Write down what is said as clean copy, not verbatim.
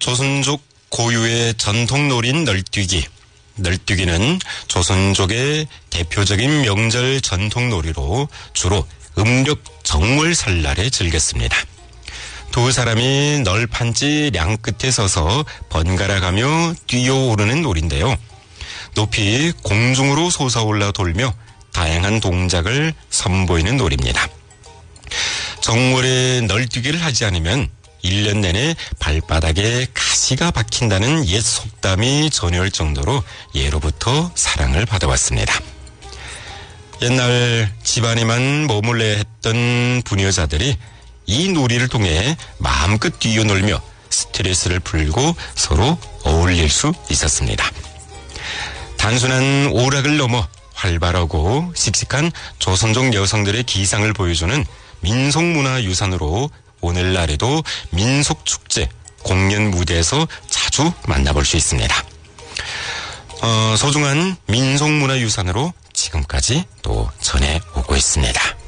조선족 고유의 전통놀이인 널뛰기. 널뛰기는 조선족의 대표적인 명절 전통놀이로 주로 음력 정월 설날에 즐겼습니다. 두 사람이 널판지 량 끝에 서서 번갈아 가며 뛰어오르는 놀인데요. 높이 공중으로 솟아올라 돌며 다양한 동작을 선보이는 놀이입니다. 정월에 널뛰기를 하지 않으면 1년 내내 발바닥에 가시가 박힌다는 옛 속담이 전해올 정도로 예로부터 사랑을 받아왔습니다. 옛날 집안에만 머물러야 했던 부녀자들이 이 놀이를 통해 마음껏 뛰어놀며 스트레스를 풀고 서로 어울릴 수 있었습니다. 단순한 오락을 넘어 활발하고 씩씩한 조선족 여성들의 기상을 보여주는 민속문화유산으로 오늘날에도 민속축제, 공연 무대에서 자주 만나볼 수 있습니다. 소중한 민속문화유산으로 지금까지 또 전해오고 있습니다.